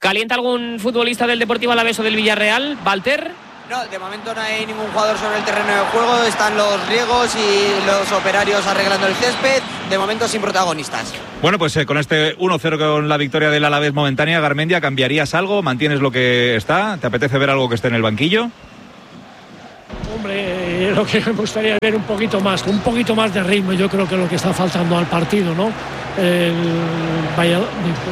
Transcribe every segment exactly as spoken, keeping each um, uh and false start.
¿Calienta algún futbolista del Deportivo Alavés o del Villarreal, Walter? No, de momento no hay ningún jugador sobre el terreno de juego. Están los riegos y los operarios arreglando el césped. De momento sin protagonistas. Bueno, pues eh, con este uno cero con la victoria del Alavés momentánea, Garmendia, ¿cambiarías algo? ¿Mantienes lo que está? ¿Te apetece ver algo que esté en el banquillo? Hombre, lo que me gustaría ver un poquito más, un poquito más de ritmo. Yo creo que es lo que está faltando al partido, ¿no? El Valladolid.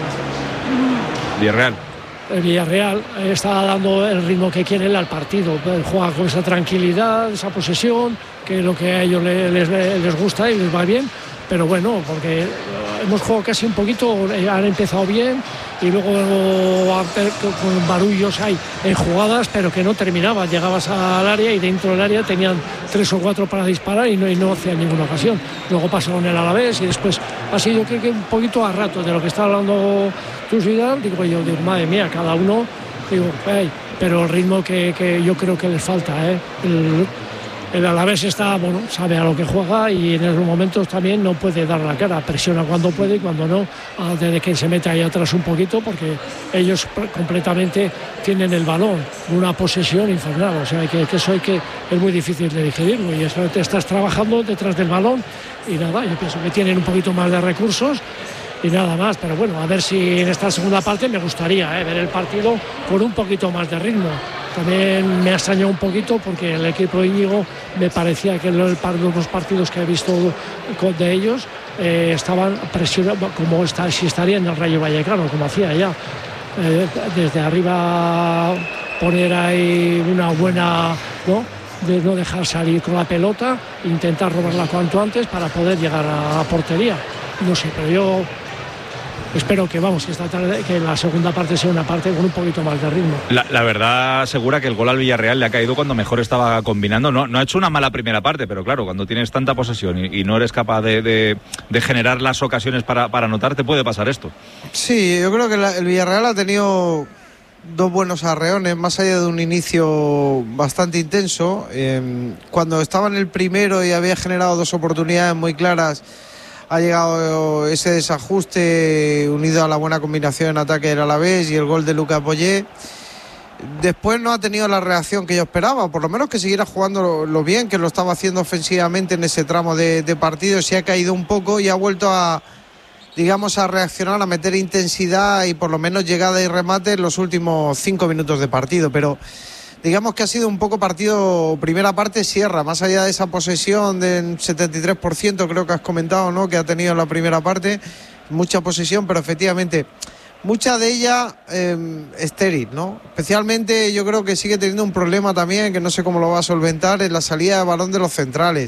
Villarreal. El Villarreal está dando el ritmo que quiere al partido, juega con esa tranquilidad, esa posesión, que es lo que a ellos les, les, les gusta y les va bien, pero bueno, porque hemos jugado casi un poquito, han empezado bien y luego con barullos hay en jugadas, pero que no terminaban, llegabas al área y dentro del área tenían tres o cuatro para disparar y no, y no hacían ninguna ocasión. Luego pasaron el Alavés y después ha sido creo que un poquito a rato de lo que está hablando tu ciudad, digo yo, digo, madre mía, cada uno, digo, hey, pero el ritmo que, que yo creo que les falta, ¿eh? el, el Alavés está, bueno, sabe a lo que juega y en esos momentos también no puede dar la cara, presiona cuando puede y cuando no, desde que se mete ahí atrás un poquito, porque ellos completamente tienen el balón, una posesión infernal, o sea, que, que eso hay que, es muy difícil de digerirlo y eso te estás trabajando detrás del balón y nada, yo pienso que tienen un poquito más de recursos y nada más, pero bueno, a ver si en esta segunda parte me gustaría eh, ver el partido con un poquito más de ritmo. También me ha extrañado un poquito porque el equipo de Íñigo me parecía que los partidos que he visto de ellos eh, estaban presionados, como está, si estaría en el Rayo Vallecano, como hacía ya. Eh, desde arriba poner ahí una buena, ¿no?, de no dejar salir con la pelota, intentar robarla cuanto antes para poder llegar a la portería. No sé, pero yo espero que vamos, que esta tarde, que la segunda parte sea una parte con un poquito más de ritmo. La, la verdad, segura que el gol al Villarreal le ha caído cuando mejor estaba combinando. No, no ha hecho una mala primera parte, pero claro, cuando tienes tanta posesión y, y no eres capaz de, de, de generar las ocasiones para, para anotar, te puede pasar esto. Sí, yo creo que la, el Villarreal ha tenido dos buenos arreones, más allá de un inicio bastante intenso. Eh, cuando estaba en el primero y había generado dos oportunidades muy claras, ha llegado ese desajuste unido a la buena combinación en ataque del Alavés y el gol de Lucas Boyé. Después no ha tenido la reacción que yo esperaba, por lo menos que siguiera jugando lo, lo bien que lo estaba haciendo ofensivamente en ese tramo de, de partido. Se ha caído un poco y ha vuelto a, digamos, a reaccionar, a meter intensidad y por lo menos llegada y remate en los últimos cinco minutos de partido, pero digamos que ha sido un poco partido, primera parte sierra, más allá de esa posesión del setenta y tres por ciento, creo que has comentado, ¿no?, que ha tenido en la primera parte, mucha posesión, pero efectivamente mucha de ella eh, estéril, ¿no? Especialmente yo creo que sigue teniendo un problema también, que no sé cómo lo va a solventar, en la salida de balón de los centrales.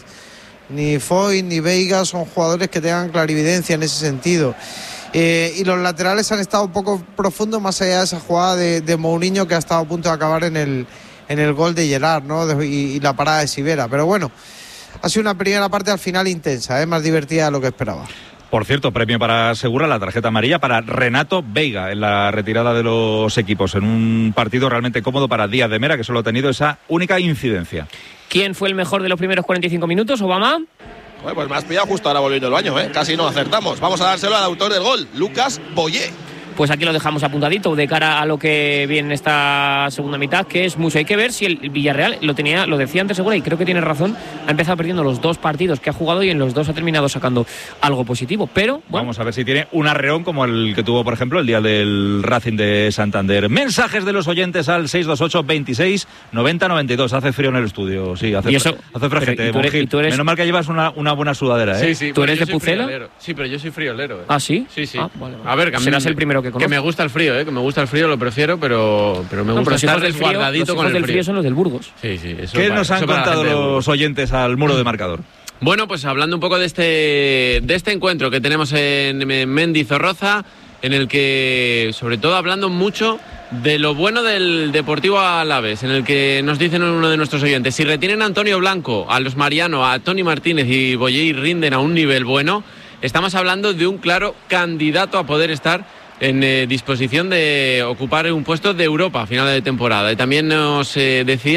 Ni Foy ni Veiga son jugadores que tengan clarividencia en ese sentido. Eh, y los laterales han estado un poco profundos, más allá de esa jugada de, de Mourinho que ha estado a punto de acabar en el, en el gol de Gerard, ¿no?, de, y, y la parada de Sivera. Pero bueno, ha sido una primera parte al final intensa, ¿eh?, más divertida de lo que esperaba. Por cierto, premio para Segura, la tarjeta amarilla para Renato Veiga en la retirada de los equipos, en un partido realmente cómodo para Díaz de Mera, que solo ha tenido esa única incidencia. ¿Quién fue el mejor de los primeros cuarenta y cinco minutos, Obama? Bueno, pues me has pillado justo ahora volviendo del baño, ¿eh? Casi no acertamos. Vamos a dárselo al autor del gol, Lucas Boyé. Pues aquí lo dejamos apuntadito de cara a lo que viene en esta segunda mitad, que es mucho. Hay que ver si el Villarreal, lo tenía, lo decía antes Segura, y creo que tiene razón, ha empezado perdiendo los dos partidos que ha jugado y en los dos ha terminado sacando algo positivo, pero bueno. Vamos a ver si tiene un arreón como el que tuvo, por ejemplo, el día del Racing de Santander. Mensajes de los oyentes al seis dos ocho, veintiséis, noventa, noventa y dos. Hace frío en el estudio, sí, hace, eso, hace frejete, pero, ¿y tú eres, y tú eres... Menos mal que llevas una, una buena sudadera, ¿eh? Sí, sí. ¿Tú Bueno, eres de Pucela? Friolero. Sí, pero yo soy friolero, ¿eh? ¿Ah, sí? Sí, sí. Ah, vale, vale. A ver, que a mí, serás el primero que conozco. Que me gusta el frío, ¿eh? Que me gusta el frío, lo prefiero, pero, pero me no, gusta pero estar del frío, resguardadito los con el del frío. frío son los del Burgos. Sí, sí. Eso ¿Qué para, nos han eso contado los oyentes al muro de marcador? Bueno, pues hablando un poco de este, de este encuentro que tenemos en Mendizorroza, en el que, sobre todo hablando mucho de lo bueno del Deportivo Alavés, en el que nos dicen uno de nuestros oyentes, si retienen a Antonio Blanco, a los Mariano, a Toni Martínez y Boyé rinden a un nivel bueno, estamos hablando de un claro candidato a poder estar en eh, disposición de ocupar un puesto de Europa a final de temporada. Y también nos eh, decían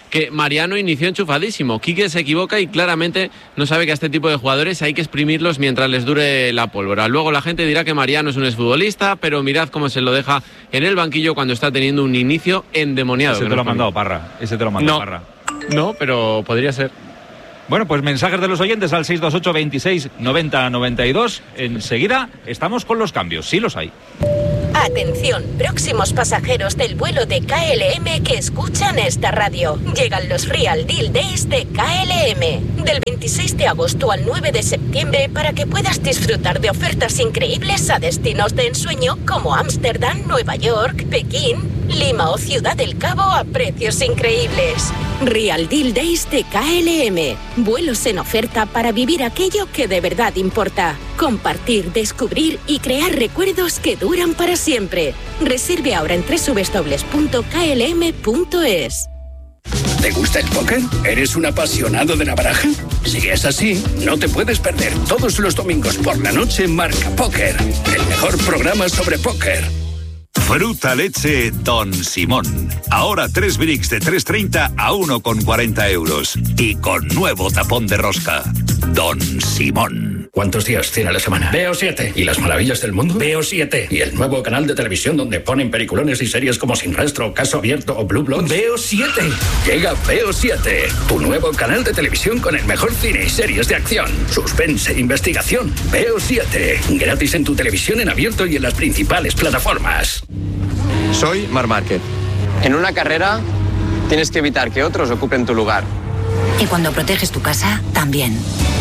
que Mariano inició enchufadísimo. Quique se equivoca y claramente no sabe que a este tipo de jugadores hay que exprimirlos mientras les dure la pólvora. Luego la gente dirá que Mariano es un exfutbolista, pero mirad cómo se lo deja en el banquillo cuando está teniendo un inicio endemoniado. Ese te lo ha mandado Parra. Ese te lo ha mandado no, Parra. No, pero podría ser. Bueno, pues mensajes de los oyentes al seis dos ocho, veintiséis, noventa, noventa y dos. Enseguida estamos con los cambios, sí los hay. Atención, próximos pasajeros del vuelo de K L M que escuchan esta radio. Llegan los Real Deal Days de K L M. Del veintiséis de agosto al nueve de septiembre para que puedas disfrutar de ofertas increíbles a destinos de ensueño como Ámsterdam, Nueva York, Pekín, Lima o Ciudad del Cabo a precios increíbles. Real Deal Days de K L M. Vuelos en oferta para vivir aquello que de verdad importa. Compartir, descubrir y crear recuerdos que duran para siempre. Reserve ahora en doble u doble u doble u punto k l m punto es. ¿Te gusta el póker? ¿Eres un apasionado de la baraja? Si es así, no te puedes perder todos los domingos por la noche Marca Póker, el mejor programa sobre póker. Fruta leche Don Simón. Ahora tres bricks de tres treinta a uno con cuarenta euros. Y con nuevo tapón de rosca. Don Simón. ¿Cuántos días tiene la semana? Veo siete. ¿Y las maravillas del mundo? Veo siete. ¿Y el nuevo canal de televisión donde ponen peliculones y series como Sin Rastro, Caso Abierto o Blue Bloods? Veo siete. Llega Veo siete, tu nuevo canal de televisión con el mejor cine y series de acción, suspense, investigación. Veo siete. Gratis en tu televisión en abierto y en las principales plataformas. Soy Marc Márquez. En una carrera tienes que evitar que otros ocupen tu lugar. Y cuando proteges tu casa, también.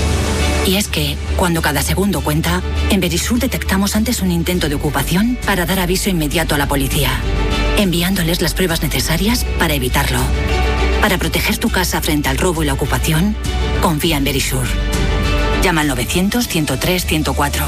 Y es que, cuando cada segundo cuenta, en Verisur detectamos antes un intento de ocupación para dar aviso inmediato a la policía, enviándoles las pruebas necesarias para evitarlo. Para proteger tu casa frente al robo y la ocupación, confía en Verisur. Llama al novecientos, ciento tres, ciento cuatro.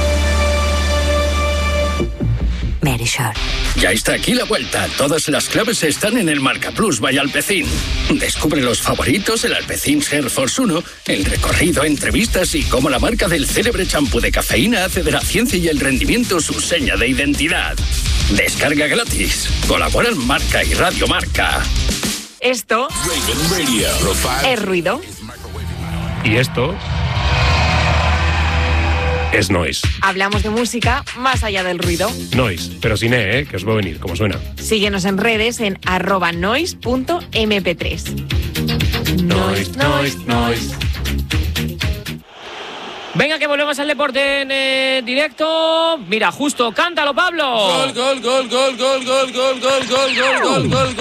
Verisur. Ya está aquí la vuelta. Todas las claves están en el Marca Plus by Alpecin. Descubre los favoritos, el Alpecin Hair Force uno, el recorrido, entrevistas y cómo la marca del célebre champú de cafeína hace de la ciencia y el rendimiento su seña de identidad. Descarga gratis. Colaboran Marca y Radio Marca. Esto es ruido. Y esto es noise. Hablamos de música más allá del ruido. Noise, pero sin E, ¿eh? Que os va a venir, como suena. Síguenos en redes en arroba noise punto eme pe tres. Noise, noise, noise. Venga, que volvemos al deporte en eh, directo. Mira, justo, cántalo, Pablo. Gol, gol, gol, gol, gol, gol, gol, gol, gol, gol, gol, gol,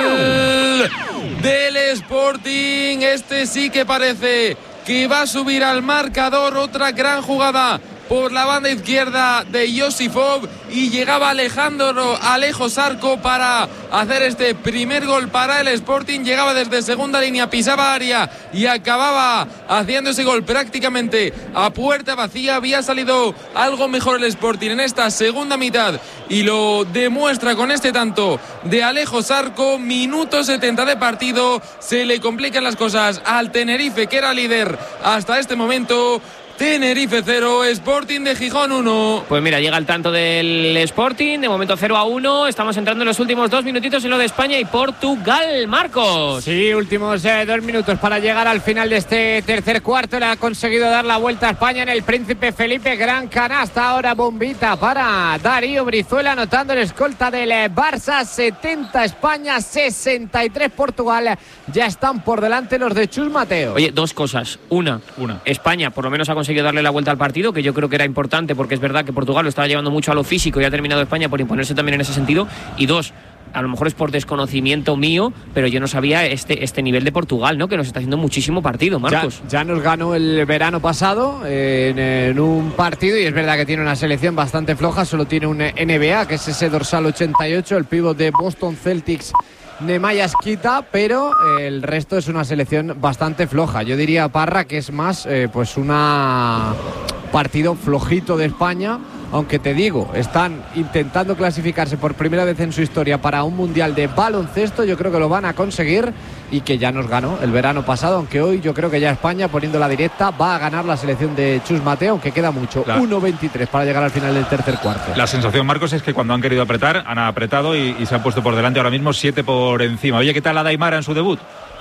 gol del Sporting. Este sí que parece que va a subir al marcador. Otra gran jugada por la banda izquierda de Josifov y llegaba Alejandro Alejo Zarco para hacer este primer gol para el Sporting. Llegaba desde segunda línea, pisaba área y acababa haciendo ese gol prácticamente a puerta vacía. Había salido algo mejor el Sporting en esta segunda mitad y lo demuestra con este tanto de Alejo Zarco. Minuto setenta de partido, se le complican las cosas al Tenerife, que era líder hasta este momento. Tenerife cero, Sporting de Gijón uno. Pues mira, llega el tanto del Sporting, de momento cero a uno. Estamos entrando en los últimos dos minutitos en lo de España y Portugal, Marcos. Sí, últimos eh, dos minutos para llegar al final de este tercer cuarto. Le ha conseguido dar la vuelta a España en el Príncipe Felipe. Gran canasta, ahora bombita para Darío Brizuela, anotando el escolta del Barça. setenta España, sesenta y tres Portugal. Ya están por delante los de Chus Mateo. Oye, dos cosas. Una, Una. España por lo menos ha conseguido darle la vuelta al partido, que yo creo que era importante, porque es verdad que Portugal lo estaba llevando mucho a lo físico y ha terminado España por imponerse también en ese sentido. Y dos, a lo mejor es por desconocimiento mío, pero yo no sabía este, este nivel de Portugal, ¿no? Que nos está haciendo muchísimo partido, Marcos. Ya, ya nos ganó el verano pasado en, en un partido, y es verdad que tiene una selección bastante floja. Solo tiene un N B A, que es ese dorsal ochenta y ocho, el pívot de Boston Celtics, Nemanja Skita, pero el resto es una selección bastante floja. Yo diría, Parra, que es más eh, pues una partido flojito de España, aunque te digo, están intentando clasificarse por primera vez en su historia para un mundial de baloncesto. Yo creo que lo van a conseguir, y que ya nos ganó el verano pasado, aunque hoy yo creo que ya España, poniendo la directa, va a ganar la selección de Chus Mateo, aunque queda mucho. Claro. uno veintitrés para llegar al final del tercer cuarto. La sensación, Marcos, es que cuando han querido apretar, han apretado y, y se han puesto por delante ahora mismo, siete por encima. Oye, ¿qué tal la Daimara en su debut?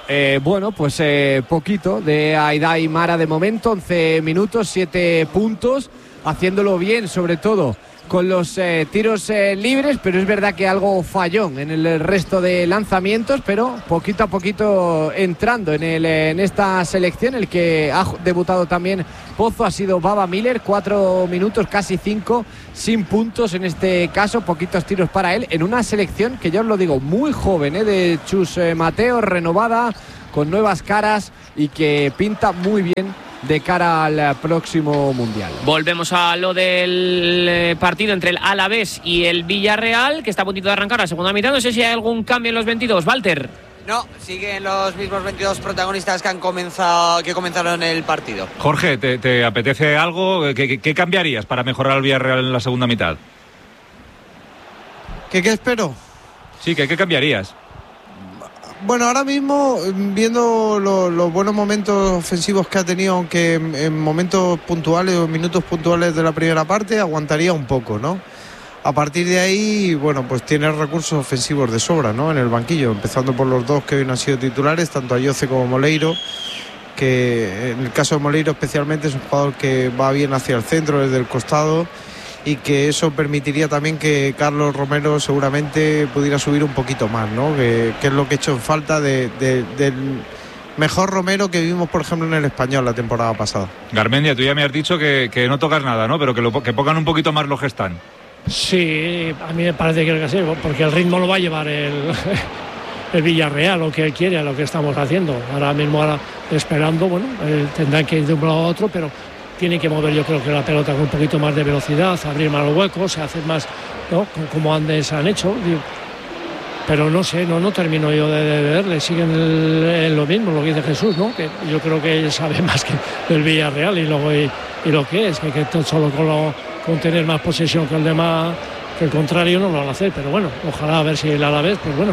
Eh, bueno, pues eh, poquito de Aida y Mara de momento, once minutos, siete puntos, haciéndolo bien, sobre todo con los eh, tiros eh, libres, pero es verdad que algo fallón en el resto de lanzamientos, pero poquito a poquito entrando en, el, en esta selección. El que ha debutado también Pozo ha sido Baba Miller, cuatro minutos, casi cinco, sin puntos en este caso, poquitos tiros para él, en una selección que ya os lo digo, muy joven, ¿eh? de Chus eh, Mateo, renovada, con nuevas caras y que pinta muy bien de cara al próximo Mundial. Volvemos a lo del partido entre el Alavés y el Villarreal, que está a puntito de arrancar la segunda mitad. No sé si hay algún cambio en los veintidós, Walter. No, siguen los mismos veintidós protagonistas que han comenzado, que comenzaron el partido. Jorge, ¿te, te apetece algo? ¿Qué, qué, qué cambiarías para mejorar al Villarreal en la segunda mitad? ¿Qué, qué espero? Sí, ¿qué, qué cambiarías? Bueno, ahora mismo, viendo lo, los buenos momentos ofensivos que ha tenido, aunque en, en momentos puntuales o minutos puntuales de la primera parte, aguantaría un poco, ¿no? A partir de ahí, bueno, pues tiene recursos ofensivos de sobra, ¿no? En el banquillo, empezando por los dos que hoy no han sido titulares, tanto Ayoce como Moleiro, que en el caso de Moleiro especialmente es un jugador que va bien hacia el centro, desde el costado, y que eso permitiría también que Carlos Romero seguramente pudiera subir un poquito más, ¿no? Que, que es lo que he hecho en falta de, de, del mejor Romero que vimos, por ejemplo, en el Español la temporada pasada. Garmendia, tú ya me has dicho que, que no tocas nada, ¿no? Pero que, lo, que pongan un poquito más los que están. Sí, a mí me parece que sí, porque el ritmo lo va a llevar el, el Villarreal, lo que él quiere, a lo que estamos haciendo. Ahora mismo, ahora esperando, bueno, eh, tendrán que ir de un lado a otro, pero tiene que mover, yo creo que la pelota con un poquito más de velocidad, abrir más los huecos, hacer más, ¿no? Como antes han hecho. Pero no sé, no, no termino yo de, de verle, siguen el, el lo mismo, lo que dice Jesús, ¿no? Que yo creo que él sabe más que el Villarreal y, luego, y, y lo que es, que, que solo con, lo, con tener más posesión que el demás, que el contrario no lo van a hacer, pero bueno, ojalá a ver si el Alavés, pues bueno,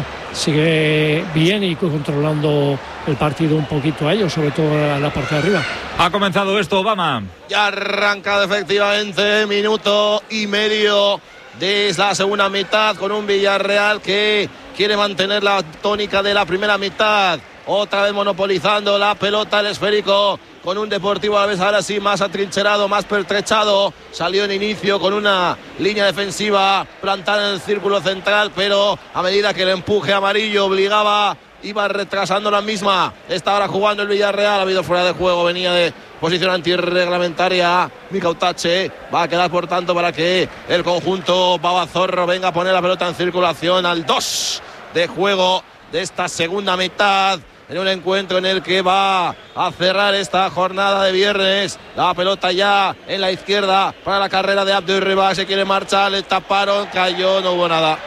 sigue bien y controlando el partido un poquito a ellos, sobre todo en la parte de arriba. Ha comenzado esto, Obama. Ya ha arrancado efectivamente minuto y medio de la segunda mitad con un Villarreal que quiere mantener la tónica de la primera mitad. Otra vez monopolizando la pelota, el esférico, con un Deportivo Alavés ahora sí más atrincherado, más pertrechado. Salió en inicio con una línea defensiva plantada en el círculo central, pero a medida que el empuje amarillo obligaba, iba retrasando la misma. Está ahora jugando el Villarreal, ha habido fuera de juego, venía de posición antirreglamentaria. Mika Utache va a quedar por tanto para que el conjunto Babazorro venga a poner la pelota en circulación al dos de juego de esta segunda mitad, en un encuentro en el que va a cerrar esta jornada de viernes. La pelota ya en la izquierda para la carrera de Abdul Riba, se quiere marchar, le taparon, cayó, no hubo nada.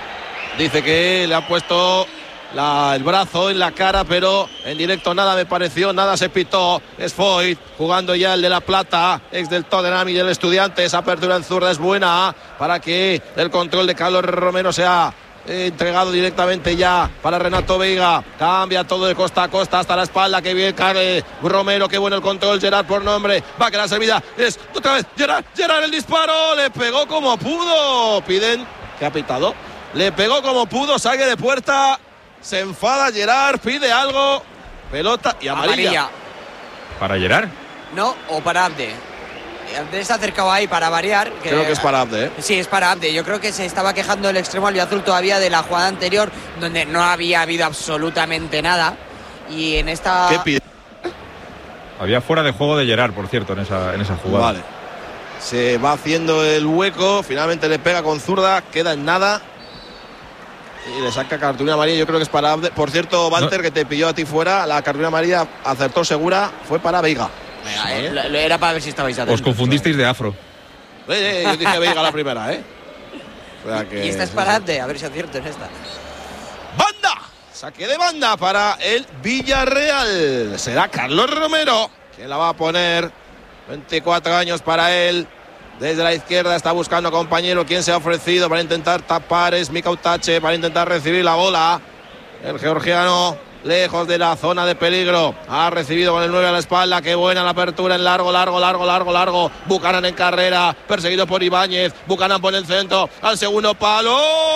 Dice que le ha puesto La, el brazo en la cara, pero en directo nada me pareció, nada se pitó. Es Foyt jugando ya el de La Plata, ex del Tottenham y del Estudiantes. Esa apertura en zurda es buena para que el control de Carlos Romero sea eh, entregado directamente ya para Renato Veiga. Cambia todo de costa a costa hasta la espalda, que bien cae Romero, qué bueno el control. Gerard por nombre, va a quedar servida, es otra vez Gerard, Gerard el disparo, le pegó como pudo. Piden que ha pitado, le pegó como pudo, saque de puerta. Se enfada Gerard, pide algo, pelota y amarilla. amarilla. ¿Para Gerard? No, o para Abde. Abde está acercado ahí para variar. Que, creo que es para Abde, ¿eh? Sí, es para Abde. Yo creo que se estaba quejando el extremo albiazul todavía de la jugada anterior, donde no había habido absolutamente nada. Y en esta... ¿Qué pide? Había fuera de juego de Gerard, por cierto, en esa, en esa jugada. Vale. Se va haciendo el hueco, finalmente le pega con zurda, queda en nada. Y le saca cartulina amarilla, yo creo que es para Abde. Por cierto, Walter, no, que te pilló a ti fuera, la cartulina amarilla acertó segura, fue para Veiga. Venga, eh, era para ver si estabais atentos. Os confundisteis de afro. Eh, eh, yo dije Veiga la primera, ¿eh? O sea que, y esta es para Abde, a ver si acierto en esta. ¡Banda! Saque de banda para el Villarreal. Será Carlos Romero quien la va a poner. veinticuatro años para él. Desde la izquierda está buscando compañero. Quien se ha ofrecido para intentar tapar es Mika Utache, para intentar recibir la bola. El georgiano lejos de la zona de peligro. Ha recibido con el nueve a la espalda. Qué buena la apertura en largo, largo, largo, largo, largo. Buchanan en carrera, perseguido por Ibáñez. Buchanan pone el centro al segundo palo.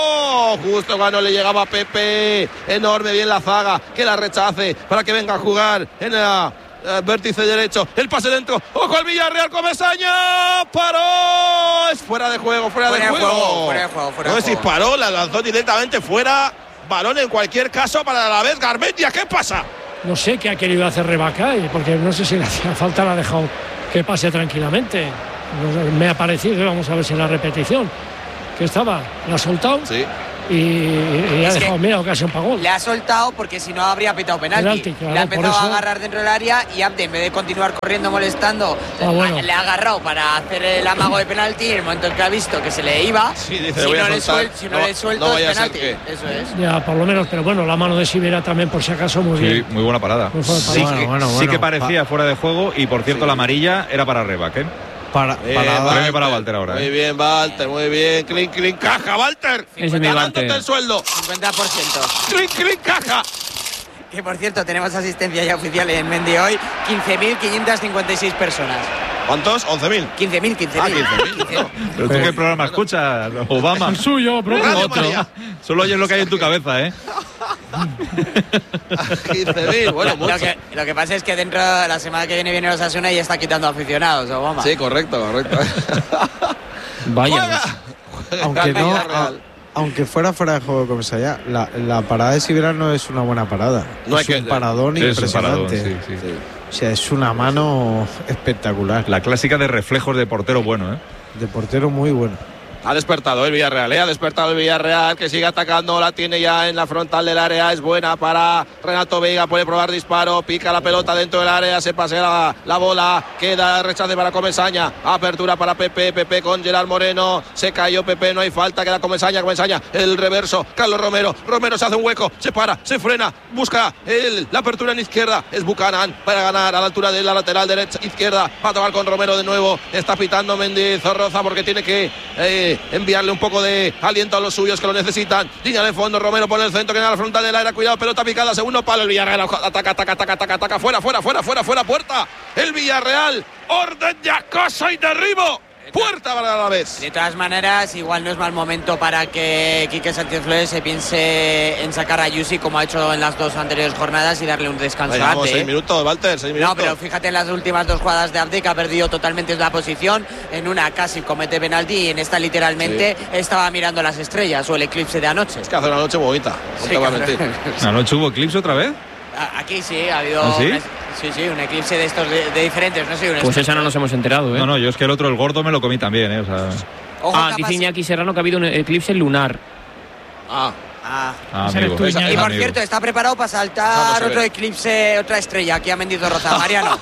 No, justo cuando le llegaba a Pepe. Enorme, bien la zaga, que la rechace para que venga a jugar en la eh, vértice derecho. El pase dentro. Ojo al Villarreal, Comesaña. Paró. Es fuera de juego, fuera, Fuera de de juego. juego, fuera de juego, fuera No de sé si juego. paró, la lanzó directamente fuera. Balón en cualquier caso para la vez Garmendia. ¿Qué pasa? No sé qué ha querido hacer Rebacay, porque no sé si le hacía falta, la ha dejado que pase tranquilamente. No sé, me ha parecido, vamos a ver si en la repetición, que estaba, la ha soltado sí. y, y ha Es dejado, que mira, ocasión para gol. Le ha soltado porque si no habría pitado penalti. Penalti, claro, le ha empezado por eso- a agarrar dentro del área y Abde, en vez de continuar corriendo molestando, Ah, bueno. le ha agarrado para hacer el amago de penalti. Y en el momento en que ha visto que se le iba, Sí, dice, si, voy a no le soltar. suel- si no, No, le suelto no es vaya a ser penalti. que- Eso es. Ya, por lo menos, pero bueno, la mano de Sibera también, por si acaso, muy Sí, bien. muy buena parada. Muy buena Sí, parada. que, Bueno, bueno, sí bueno. que parecía fuera de juego y por cierto Sí. la amarilla era para Rebac, ¿eh? Para, Bien, para dar- Premio para Walter ahora, Muy ¿eh? bien, Walter, muy bien. Clean, clean, caja, Walter. Ese es mi Ganándote Walter. el sueldo. cincuenta por ciento. Clean, clean, caja. Que por cierto, tenemos asistencia ya oficial en Mendy hoy. quince mil quinientas cincuenta y seis personas. ¿Cuántos? once mil. quince mil, quince Ah, mil. quince mil. No. Pero tú qué programa escuchas, Obama. El suyo, bro. Radio Otro. María. Solo oyes lo que hay en tu cabeza, ¿eh? quince mil, bueno, Lo mucho. que, lo que pasa es que dentro de la semana que viene viene Osasuna y está quitando aficionados, Obama. Sí, correcto, correcto. Vaya. Juega. aunque no, Villarreal. a- aunque fuera fuera de juego de Comesaña, la, la parada de Sibera no es una buena parada. No es hay un que- paradón Es un impresionante. paradón, sí, sí. O sea, es una mano espectacular. La clásica de reflejos de portero bueno, ¿eh? De portero muy bueno. Ha despertado el Villarreal, ¿eh? Ha despertado el Villarreal, que sigue atacando, la tiene ya en la frontal del área, es buena para Renato Veiga, puede probar disparo, pica la pelota dentro del área, se pasea la, la bola, queda rechace para Comesaña, apertura para Pepe, Pepe con Gerard Moreno, se cayó Pepe, no hay falta, queda Comesaña, Comesaña, el reverso, Carlos Romero, Romero se hace un hueco, se para, se frena, busca el, la apertura en izquierda, es Buchanan para ganar a la altura de la lateral derecha, izquierda, va a tocar con Romero de nuevo, está pitando Mendy Zorroza porque tiene que eh, enviarle un poco de aliento a los suyos que lo necesitan. Línea de fondo, Romero por el centro, que en la frontal del área, cuidado, pelota picada, segundo palo, el Villarreal ataca, ataca, ataca, ataca, ataca, fuera, fuera, fuera, fuera, fuera, puerta. El Villarreal, orden de acoso y derribo. Puerta para la vez. De todas maneras, igual no es mal momento para que Quique Sánchez Flores se piense en sacar a Yusi como ha hecho en las dos anteriores jornadas y darle un descanso a Vamos, Abde. seis minutos, Walter, seis minutos. No, pero fíjate en las últimas dos jugadas de Abde, que ha perdido totalmente la posición. En una casi comete penalti y en esta literalmente estaba mirando las estrellas o el eclipse de anoche. Es que hace una noche bonita, no Sí, te voy a claro. mentir. ¿Anoche hubo eclipse otra vez? A- Aquí sí, ha habido ¿Ah, sí? una- sí, sí, un eclipse de estos de, de diferentes, no sé, un Pues esa no nos hemos enterado, ¿eh? No, no, yo es que el otro, el gordo, me lo comí también, ¿eh? O sea, Ojo, Ah, capaz- dice Iñaki Serrano que ha habido un eclipse lunar. Ah, Ah. ah, Ese eres amigo. tú, Iñaki. Y por Amigo. cierto, está preparado para No, no saltar se otro ve. eclipse, otra estrella aquí a Mendizorroza, Mariano.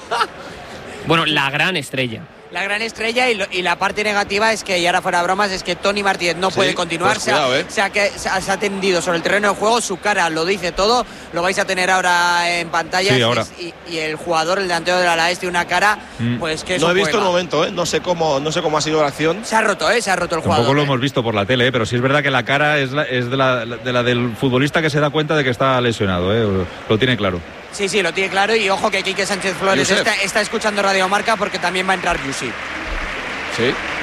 Bueno, la gran estrella. La gran estrella y, lo- y la parte negativa es que, y ahora fuera bromas, es que Tony Martínez no Sí, puede continuar. pues se, ha, cuidado, eh. se, ha, que- se ha- se ha tendido sobre el terreno de juego, su cara lo dice todo, lo vais a tener ahora en pantalla. Sí, ahora. Y, y el jugador, el delantero del Alavés, tiene una cara, Mm. pues que es no he un visto el poema. momento, ¿eh? No sé cómo, no sé cómo ha sido la acción. Se ha roto, ¿eh? Se ha roto el jugador. Tampoco lo ¿eh? hemos visto por la tele, ¿eh? Pero sí es verdad que la cara es, la- es de, la, de la del futbolista que se da cuenta de que está lesionado, ¿eh? Lo tiene claro. Sí, sí, lo tiene claro. Y ojo que Quique Sánchez Flores Josep. está, está escuchando Radio Marca porque también va a entrar Yusi. Sí.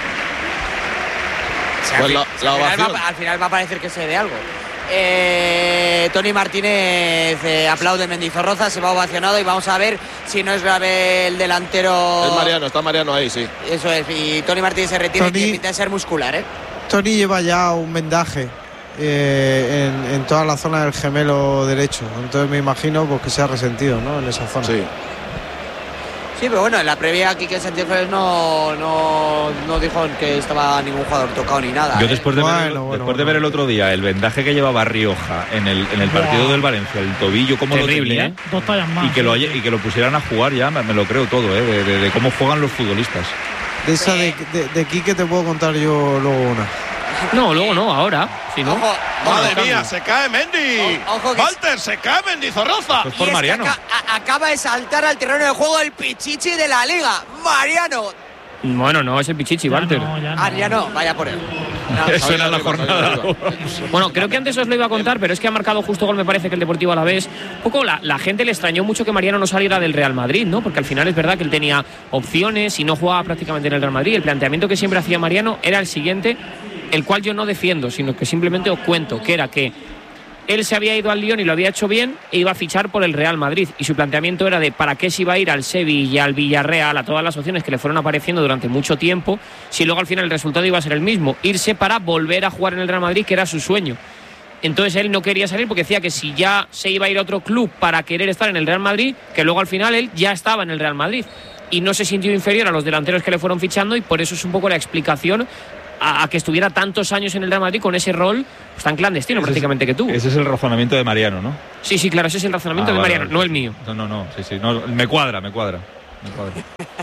O sea, Pues al, la- fin- la al final ovación. va, al final va a parecer que se de algo. Eh, Tony Martínez eh, aplaude Mendizorroza, se va ovacionado y vamos a ver si no es grave el delantero. Es Mariano, está Mariano ahí, sí. Eso es, y Tony Martínez se retira Tony- y tiene pinta de ser muscular, ¿eh? Tony lleva ya un vendaje eh, en, en toda la zona del gemelo derecho. Entonces me imagino pues, que se ha resentido, ¿no? En esa zona. Sí. Sí, pero bueno, en la previa Quique Sánchez Flores no, no, no dijo que estaba ningún jugador tocado ni nada. Yo ¿eh? después de, ver, Bueno, el, bueno, después bueno. de ver el otro día el vendaje que llevaba Rioja en el, en el partido del Valencia, el tobillo, cómo lo Terrible, tenía, ¿eh? Dos tallas más. y que, lo, haya- y que lo pusieran a jugar ya, me, me lo creo todo, ¿eh? De, de- de cómo juegan los futbolistas. De esa de, de, de Quique te puedo contar yo luego una. No, luego no, ahora. Si no. Ojo, Madre ojo, mía, se cae Mendy. O- ojo que- Walter, se cae Mendy Zorroza. Pues y por es que Mariano. aca- a- acaba de saltar al terreno de juego el Pichichi de la Liga. Mariano. Bueno, no, es el Pichichi, Walter. Ah, ya no, vaya por él. No. Eso era la jornada. Bueno, creo que antes os lo iba a contar, pero es que ha marcado justo gol, me parece que el Deportivo Alavés. Un poco la, la gente le extrañó mucho que Mariano no saliera del Real Madrid, ¿no? Porque al final es verdad que él tenía opciones y no jugaba prácticamente en el Real Madrid. El planteamiento que siempre hacía Mariano era el siguiente: el cual yo no defiendo, sino que simplemente os cuento, que era que él se había ido al Lyon y lo había hecho bien e iba a fichar por el Real Madrid, y su planteamiento era de para qué se iba a ir al Sevilla, al Villarreal, a todas las opciones que le fueron apareciendo durante mucho tiempo, si luego al final el resultado iba a ser el mismo, irse para volver a jugar en el Real Madrid, que era su sueño. Entonces él no quería salir porque decía que si ya se iba a ir a otro club para querer estar en el Real Madrid, que luego al final él ya estaba en el Real Madrid y no se sintió inferior a los delanteros que le fueron fichando, y por eso es un poco la explicación a, a que estuviera tantos años en el Real Madrid con ese rol pues, tan clandestino ese prácticamente es, que tuvo. Ese es el razonamiento de Mariano, ¿no? Sí, sí, claro, ese es el razonamiento ah, de vale, Mariano, vale. no el mío. No, no, no, sí, sí, no, me cuadra, me cuadra. Me cuadra.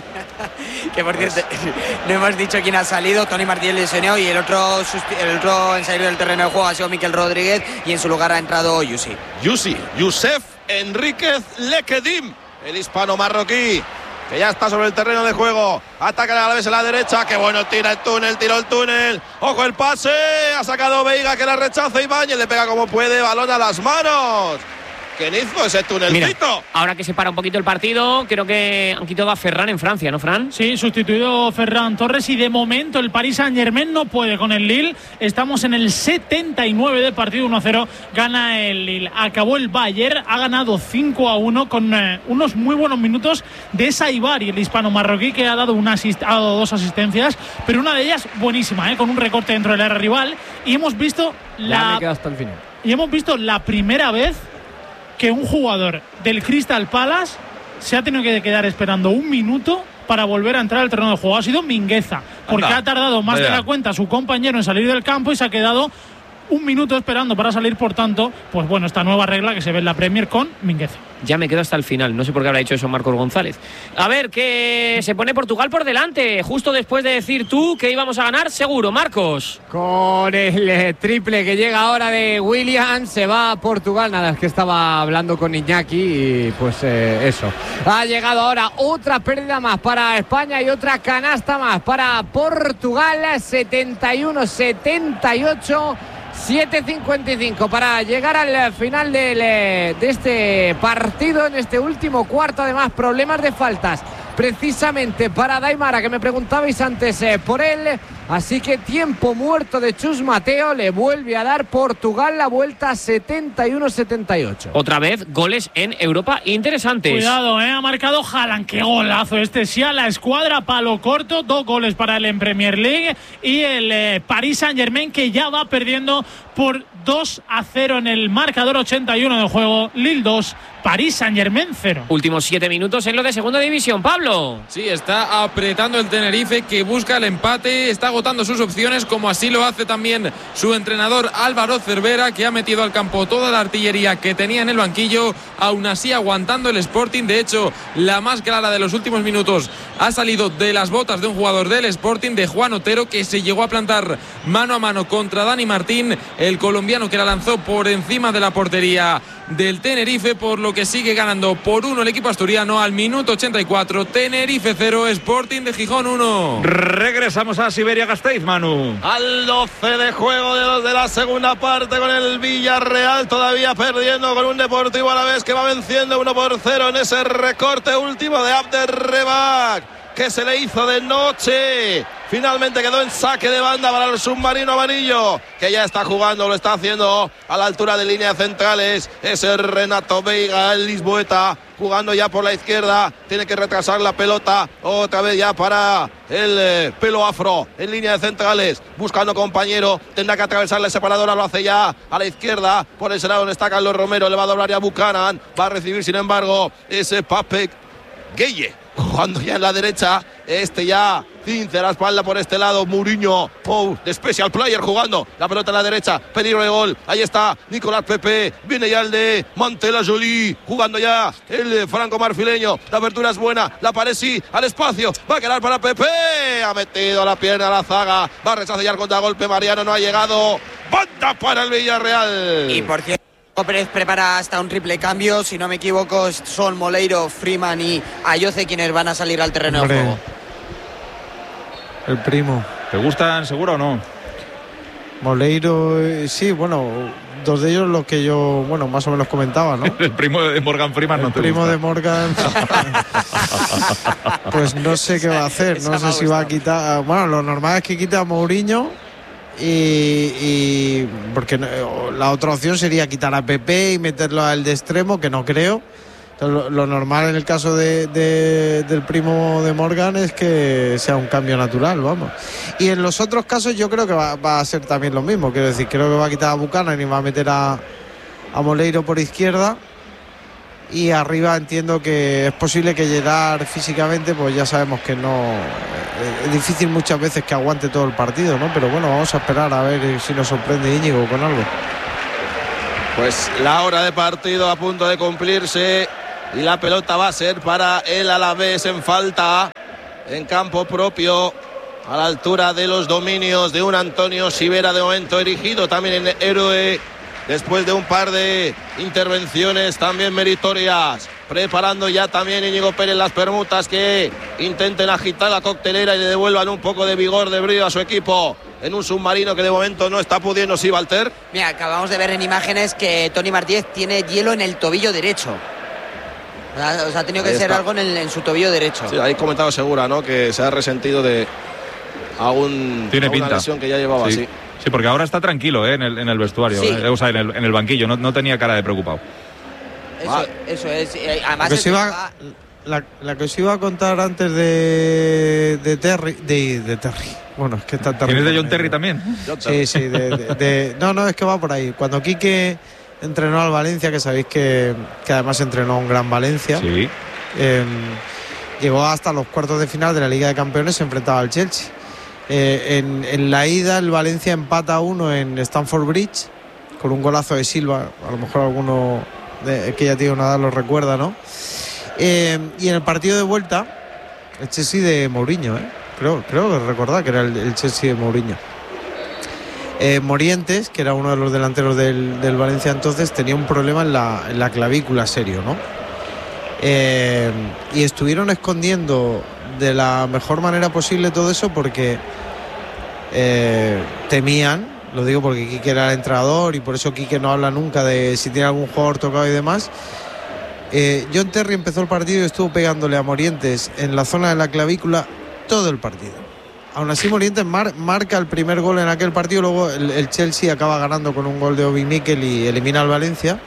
Que por cierto, no hemos dicho quién ha salido. Tony Martínez lesionado y el otro, el otro en salir del terreno de juego ha sido Mikel Rodríguez, y en su lugar ha entrado Yusi. Yusi, Youssef Enríquez Lekedim, el hispano marroquí, que ya está sobre el terreno de juego. Ataca a la vez en la derecha. Qué bueno, tira el túnel, tiró el túnel. Ojo el pase. Ha sacado Veiga, que la rechaza. Ibáñez le pega como puede. Balón a las manos. ¿Quién hizo ese tunelcito? Mira, ahora que se para un poquito el partido, creo que han quitado a Ferran en Francia, ¿no, Fran? Sí, sustituido Ferran Torres, y de momento el Paris Saint-Germain no puede con el Lille. Estamos en el setenta y nueve de partido, uno a cero gana el Lille. Acabó el Bayern, ha ganado cinco a uno con eh, unos muy buenos minutos de Saibari, el hispano marroquí, que ha dado, una asist- ha dado dos asistencias, pero una de ellas buenísima, eh, con un recorte dentro del área rival. Y hemos visto la hasta el final. Y hemos visto la primera vez que un jugador del Crystal Palace se ha tenido que quedar esperando un minuto para volver a entrar al terreno de juego. Ha sido Mingueza, porque Anda. ha tardado más Vaya. de la cuenta su compañero en salir del campo y se ha quedado un minuto esperando para salir. Por tanto, pues bueno, esta nueva regla que se ve en la Premier con Mingueza. Ya me quedo hasta el final, no sé por qué habrá dicho eso Marcos González. A ver, que se pone Portugal por delante, justo después de decir tú que íbamos a ganar, seguro, Marcos. Con el eh, triple que llega ahora de Williams, se va a Portugal. Nada, es que estaba hablando con Iñaki y pues eh, eso. Ha llegado ahora otra pérdida más para España y otra canasta más para Portugal. setenta y uno setenta y ocho. siete cincuenta y cinco para llegar al final del, de este partido, en este último cuarto. Además, problemas de faltas precisamente para Daimara, que me preguntabais antes eh, por él. Así que tiempo muerto de Chus Mateo, le vuelve a dar Portugal la vuelta. Setenta y uno setenta y ocho. Otra vez goles en Europa interesantes. Cuidado, eh, ha marcado Haaland, qué golazo este. Sí, a la escuadra, palo corto, dos goles para él en Premier League. Y el eh, Paris Saint-Germain, que ya va perdiendo por dos a cero en el marcador. Ochenta y uno de juego, Lille dos, Paris Saint-Germain cero. Últimos siete minutos en lo de segunda división, Pablo. Sí, está apretando el Tenerife, que busca el empate, está agotando sus opciones, como así lo hace también su entrenador Álvaro Cervera, que ha metido al campo toda la artillería que tenía en el banquillo, aún así aguantando el Sporting. De hecho, la más clara de los últimos minutos ha salido de las botas de un jugador del Sporting, de Juan Otero, que se llegó a plantar mano a mano contra Dani Martín, el colombiano, que la lanzó por encima de la portería del Tenerife, por lo que sigue ganando por uno el equipo asturiano al minuto ochenta y cuatro. Tenerife cero, Sporting de Gijón uno. Regresamos a Siberia Gasteiz, Manu. Al doce de juego de los de la segunda parte, con el Villarreal todavía perdiendo con un Deportivo Alavés que va venciendo uno por cero en ese recorte último de Abderrebak, que se le hizo de noche. Finalmente quedó en saque de banda para el submarino amarillo, que ya está jugando, lo está haciendo a la altura de líneas centrales. Ese Renato Veiga, el lisboeta, jugando ya por la izquierda. Tiene que retrasar la pelota otra vez ya para el eh, pelo afro en línea de centrales, buscando compañero. Tendrá que atravesar la separadora, lo hace ya a la izquierda. Por ese lado donde está Carlos Romero, le va a doblar ya a Buchanan. Va a recibir, sin embargo, ese Papek Gueye, jugando ya en la derecha. Este ya cince la espalda por este lado. Mourinho, oh, de special player, jugando la pelota en la derecha. Peligro de gol. Ahí está Nicolás Pepe. Viene ya el de Mantela Jolie, jugando ya el franco marfileño. La apertura es buena. La pared sí, al espacio. Va a quedar para Pepe. Ha metido la pierna a la zaga. Va a rechazar contra golpe. Mariano no ha llegado. Banda para el Villarreal. Y por cierto, Pérez prepara hasta un triple cambio. Si no me equivoco, son Moleiro, Freeman y Ayoce quienes van a salir al terreno Hombre, de juego. El primo. ¿Te gustan seguro o no? Moleiro, eh, sí, bueno, dos de ellos los que yo, bueno, más o menos comentaba, ¿no? El primo de Morgan Freeman el no te primo gusta. de Morgan. Pues no sé qué va a hacer. No sé si va a quitar. Bueno, lo normal es que quite a Mourinho y, y porque la otra opción sería quitar a Pepe y meterlo al de extremo, que no creo. Lo, lo normal en el caso de, de, del primo de Morgan es que sea un cambio natural, vamos. Y en los otros casos yo creo que va, va a ser también lo mismo. Quiero decir, creo que va a quitar a Buchanan y va a meter a, a Moleiro por izquierda. Y arriba entiendo que es posible que Gerard físicamente, pues ya sabemos que no... Es difícil muchas veces que aguante todo el partido, ¿no? Pero bueno, vamos a esperar a ver si nos sorprende Íñigo con algo. Pues la hora de partido a punto de cumplirse. Y la pelota va a ser para el Alavés en falta, en campo propio, a la altura de los dominios de un Antonio Sivera, de momento erigido también en héroe, después de un par de intervenciones también meritorias. Preparando ya también Íñigo Pérez las permutas que intenten agitar la coctelera y le devuelvan un poco de vigor, de brío a su equipo en un submarino que de momento no está pudiendo. Sí, Walter. Mira, acabamos de ver en imágenes que Tony Martínez tiene hielo en el tobillo derecho. O sea, ha tenido que ser algo en, el, en su tobillo derecho. Sí, ahí comentaba Segura, ¿no? Que se ha resentido de algún, Tiene alguna pinta. lesión que ya llevaba, sí. sí. Sí, porque ahora está tranquilo, ¿eh? en, el, en el vestuario, Sí. eh, o sea, en el, en el banquillo, no, no tenía cara de preocupado. Eso, Ah. eso es. eh, Además, La que, es os iba, la, la que os iba a contar antes de, de Terry. De, de Terry. Bueno, es que está Terry. ¿Tienes de John Terry también? Sí, sí. De, de, de, no, no, es que va por ahí. Cuando Quique entrenó al Valencia, que sabéis que, que además entrenó a un gran Valencia. Sí. Eh, llegó hasta los cuartos de final de la Liga de Campeones, se enfrentaba al Chelsea. Eh, en, en la ida el Valencia empata a uno en Stamford Bridge con un golazo de Silva, a lo mejor alguno de, que ya tiene una edad lo recuerda, ¿no? Eh, y en el partido de vuelta el Chelsea de Mourinho, ¿eh? creo, creo que recordar que era el, el Chelsea de Mourinho. Eh, Morientes, que era uno de los delanteros del, del Valencia entonces, tenía un problema en la, en la clavícula serio, ¿no? Eh, y estuvieron escondiendo de la mejor manera posible todo eso porque eh, temían, lo digo porque Quique era el entrenador y por eso Quique no habla nunca de si tiene algún jugador tocado y demás. eh, John Terry empezó el partido y estuvo pegándole a Morientes en la zona de la clavícula todo el partido. Aún así Morientes mar, marca el primer gol en aquel partido, luego el, el Chelsea acaba ganando con un gol de Obi Mikel y elimina al Valencia,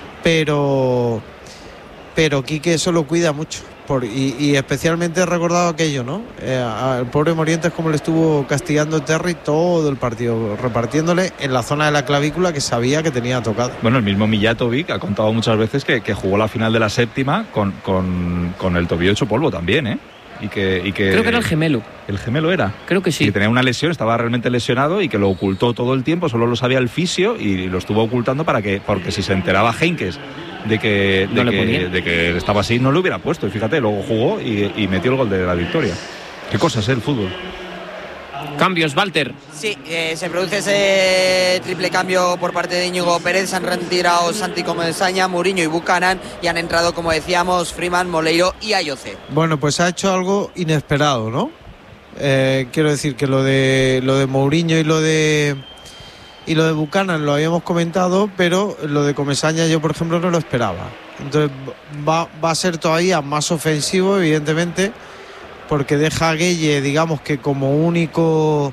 pero pero Quique eso lo cuida mucho por, y, y especialmente he recordado aquello, ¿no? Eh, al pobre Morientes como le estuvo castigando Terry todo el partido, repartiéndole en la zona de la clavícula que sabía que tenía tocado. Bueno, el mismo Mijatovic ha contado muchas veces que, que jugó la final de la séptima con, con, con el tobillo hecho polvo también, ¿eh? Y que, y que Creo que era el gemelo. ¿El gemelo era? Creo que sí. Que tenía una lesión, estaba realmente lesionado y que lo ocultó todo el tiempo, solo lo sabía el fisio y lo estuvo ocultando para que, porque si se enteraba Heynckes de que, de, No le que, ponía. de que estaba así, no lo hubiera puesto. Y fíjate, luego jugó y, y metió el gol de la victoria. Qué cosas, ¿eh? El fútbol. Cambios, Walter. Sí, eh, se produce ese triple cambio por parte de Íñigo Pérez. Se han retirado Santi Comesaña, Mourinho y Buchanan y han entrado, como decíamos, Freeman, Moleiro y Ayoce. Bueno, pues ha hecho algo inesperado, ¿no? Eh, quiero decir que lo de lo de Mourinho y lo de y lo de Buchanan lo habíamos comentado, pero lo de Comesaña yo, por ejemplo, no lo esperaba. Entonces va, va a ser todavía más ofensivo, evidentemente, porque deja a Gueye, digamos que como único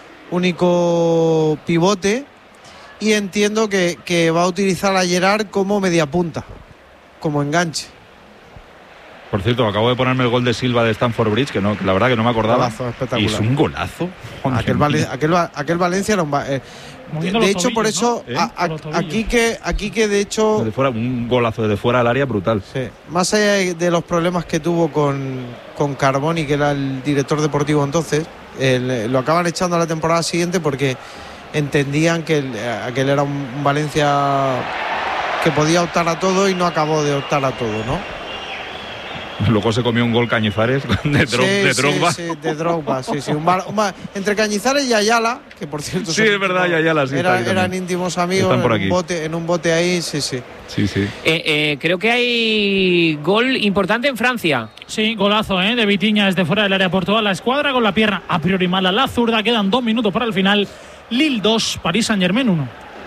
único pivote, y entiendo que, que va a utilizar a Gerard como media punta, como enganche. Por cierto, acabo de ponerme el gol de Silva de Stamford Bridge, que, no, que la verdad que no me acordaba. Golazo, espectacular. Y es un golazo. Aquel, Vale, aquel, aquel Valencia era un... Eh, de, de hecho, por eso, ¿no? a, a, aquí, que, aquí que de hecho... Desde fuera, un golazo desde fuera del área brutal. Sí. Más allá de los problemas que tuvo con, con Carboni, que era el director deportivo entonces, el, lo acaban echando a la temporada siguiente porque entendían que el, aquel era un Valencia que podía optar a todo y no acabó de optar a todo, ¿no? Luego se comió un gol Cañizares de, Dro sí, de Drogba. Sí, sí, de Drogba, sí, sí. Un bar, un bar, entre Cañizares y Ayala, que por cierto... Sí, es verdad, y Ayala sí. Era, está eran íntimos amigos en un, bote, en un bote ahí, sí, sí. Sí, sí. Eh, eh, creo que hay gol importante en Francia. Sí, golazo ¿eh? de Vitinha desde fuera del área por toda la escuadra con la pierna a priori mala la zurda. Quedan dos minutos para el final. Lille dos, Paris Saint-Germain uno.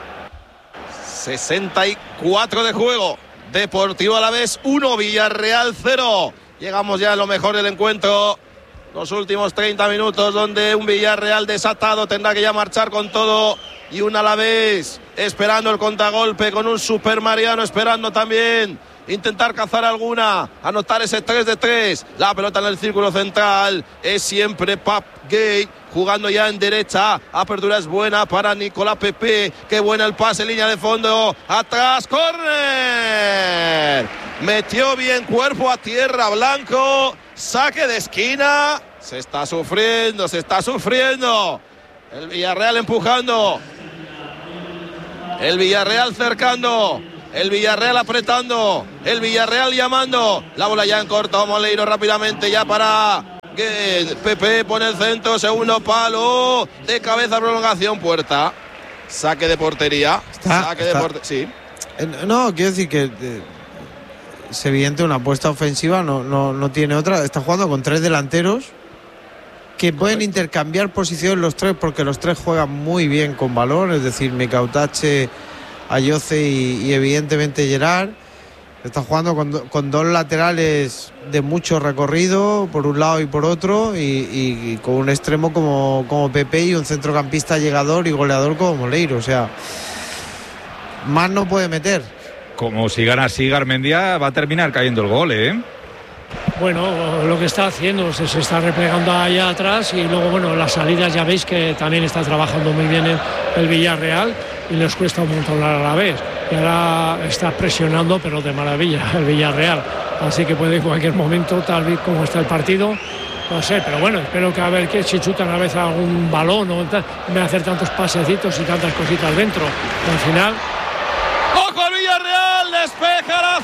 sesenta y cuatro de juego. Deportivo Alavés uno, Villarreal cero. Llegamos ya a lo mejor del encuentro. Los últimos treinta minutos donde un Villarreal desatado tendrá que ya marchar con todo y un Alavés esperando el contragolpe con un Super Mariano esperando también intentar cazar alguna, anotar ese tres de tres. La pelota en el círculo central es siempre Pap Gay jugando ya en derecha. Apertura es buena para Nicolás Pepe. Qué buena el pase, línea de fondo. Atrás, córner. Metió bien cuerpo a tierra Blanco. Saque de esquina. Se está sufriendo, se está sufriendo. El Villarreal empujando. El Villarreal cercando. El Villarreal apretando. El Villarreal llamando. La bola ya en corto. Moleiro rápidamente ya para que Pepe pone el centro. Segundo palo. De cabeza, prolongación, puerta. Saque de portería. Está, Saque está. de portería. Sí. Eh, no, quiero decir que eh, es evidente una apuesta ofensiva. No, no, no tiene otra. Está jugando con tres delanteros que pueden intercambiar posiciones los tres porque los tres juegan muy bien con balón. Es decir, Micautache, Ayoce y, y evidentemente Gerard. Está jugando con, do, con dos laterales de mucho recorrido por un lado y por otro y, y, y con un extremo como, como Pepe y un centrocampista llegador y goleador como Moleiro. O sea, más no puede meter. Como si gana así Garmendia va a terminar cayendo el gol, ¿eh? Bueno, lo que está haciendo, se, se está replegando allá atrás y luego, bueno, las salidas ya veis que también está trabajando muy bien el, el Villarreal y les cuesta un montón a la vez. Y ahora está presionando, pero de maravilla, el Villarreal. Así que puede en cualquier momento, tal vez como está el partido, no sé, pero bueno, espero que a ver que si chutan a veces algún balón o tal, me hacer tantos pasecitos y tantas cositas dentro. Al final. ¡Ojo al Villarreal! ¡Despeja la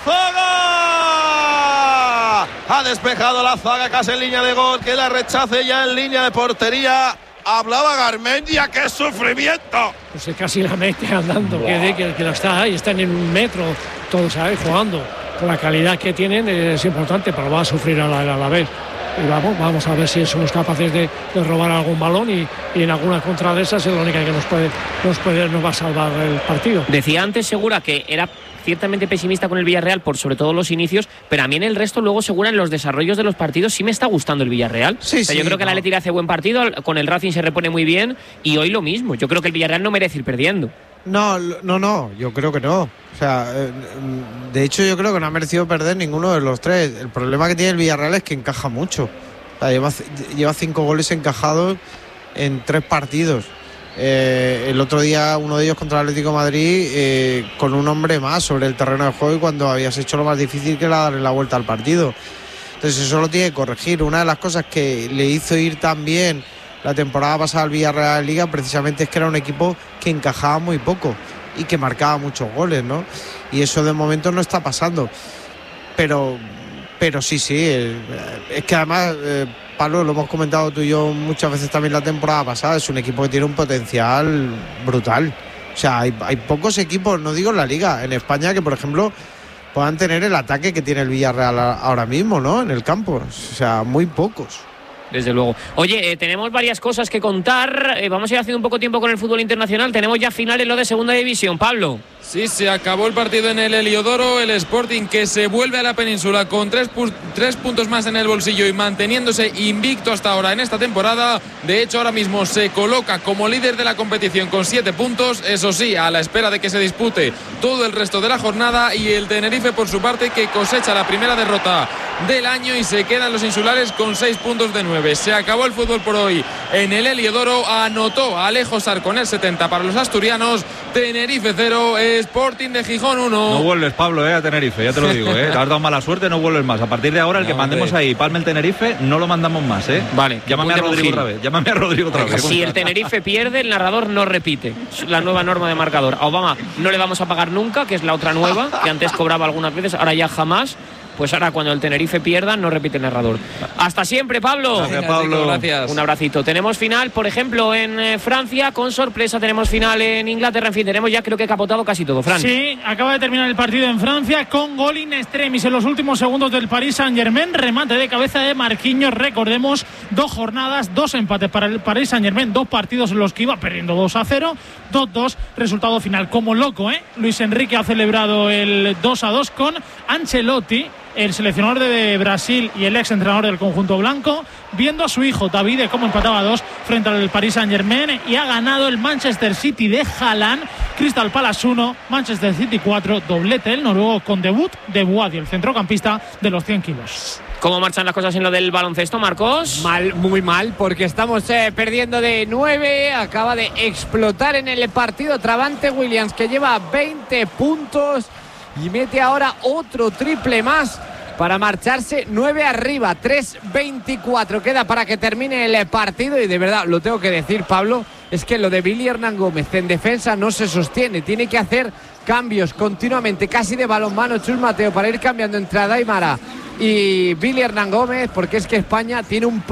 zaga! Ha despejado la zaga casi en línea de gol, que la rechace ya en línea de portería. Hablaba Garmendia, ¡qué sufrimiento! Pues casi la mete andando, wow. que, que, que la está ahí, están en un metro, todos ahí jugando. Con la calidad que tienen es importante, pero va a sufrir a la, a la vez. Y vamos, vamos a ver si somos capaces de, de robar algún balón y, y en alguna contra de esas es la única que nos puede, nos puede, nos va a salvar el partido. Decía antes Segura que era ciertamente pesimista con el Villarreal por sobre todo los inicios, pero a mí en el resto luego Segura en los desarrollos de los partidos sí me está gustando el Villarreal. Sí, o sea, sí, yo creo que no. el Athletic hace buen partido, con el Racing se repone muy bien y hoy lo mismo. Yo creo que el Villarreal no merece ir perdiendo. No, no, no, yo creo que no. O sea, de hecho yo creo que no ha merecido perder ninguno de los tres. El problema que tiene el Villarreal es que encaja mucho. O sea, lleva, lleva cinco goles encajados en tres partidos. Eh, el otro día uno de ellos contra el Atlético de Madrid eh, con un hombre más sobre el terreno de juego y cuando habías hecho lo más difícil que era darle la vuelta al partido. Entonces eso lo tiene que corregir. Una de las cosas que le hizo ir tan bien la temporada pasada al Villarreal Liga precisamente es que era un equipo que encajaba muy poco y que marcaba muchos goles, ¿no? Y eso de momento no está pasando. Pero, pero sí, sí, eh, es que además, eh, Pablo, lo hemos comentado tú y yo muchas veces también la temporada pasada, es un equipo que tiene un potencial brutal. O sea, hay, hay pocos equipos, no digo en la Liga, en España que, por ejemplo, puedan tener el ataque que tiene el Villarreal ahora mismo, ¿no? En el campo. O sea, muy pocos. Desde luego. Oye, eh, tenemos varias cosas que contar. Eh, vamos a ir haciendo un poco tiempo con el fútbol internacional. Tenemos ya final en lo de segunda división. Pablo. Sí, se acabó el partido en el Heliodoro. El Sporting que se vuelve a la península con tres, pu- tres puntos más en el bolsillo y manteniéndose invicto hasta ahora en esta temporada. De hecho, ahora mismo se coloca como líder de la competición con siete puntos. Eso sí, a la espera de que se dispute todo el resto de la jornada. Y el Tenerife, por su parte, que cosecha la primera derrota del año y se quedan los insulares con seis puntos de nueve. Se acabó el fútbol por hoy en el Heliodoro. Anotó Alejo Sar con el setenta para los asturianos. Tenerife cero, Sporting de Gijón uno. No vuelves, Pablo, eh, a Tenerife, ya te lo digo, eh. Te has dado mala suerte, no vuelves más. A partir de ahora, el no, que mandemos hombre. ahí Palme el Tenerife, no lo mandamos más, eh. Vale. Llámame a Rodrigo otra vez. Llámame a Rodrigo otra vez. Si el Tenerife pierde, el narrador no repite. Es la nueva norma de marcador. A Obama no le vamos a pagar nunca, que es la otra nueva, que antes cobraba algunas veces, ahora ya jamás. Pues ahora cuando el Tenerife pierda no repite el narrador. Hasta siempre, Pablo. Gracias, Pablo. Gracias. Un abracito. Tenemos final, por ejemplo, en eh, Francia, con sorpresa. Tenemos final en Inglaterra. En fin, tenemos ya creo que capotado casi todo, Fran. Sí, acaba de terminar el partido en Francia con gol in extremis en los últimos segundos del Paris Saint-Germain. Remate de cabeza de Marquinhos. Recordemos, dos jornadas, dos empates para el Paris Saint-Germain. Dos partidos en los que iba perdiendo dos a cero. dos dos, resultado final. Como loco, ¿eh? Luis Enrique ha celebrado el dos a dos con Ancelotti. el seleccionador de Brasil y el ex entrenador del conjunto blanco, viendo a su hijo Davide cómo empataba a dos frente al Paris Saint-Germain, y ha ganado el Manchester City de Haaland. Crystal Palace uno, Manchester City cuatro, doblete el noruego con debut de Buadi, el centrocampista de los cien kilos. ¿Cómo marchan las cosas en lo del baloncesto, Marcos? Mal, muy mal, porque estamos eh, perdiendo de nueve. Acaba de explotar en el partido Travante Williams, que lleva veinte puntos y mete ahora otro triple más para marcharse nueve arriba. tres veinticuatro queda para que termine el partido, y de verdad lo tengo que decir, Pablo, es que lo de Billy Hernán Gómez en defensa no se sostiene. Tiene que hacer cambios continuamente, casi de balonmano, Chus Mateo, para ir cambiando entre Adaimara y Billy Hernán Gómez, porque es que España tiene un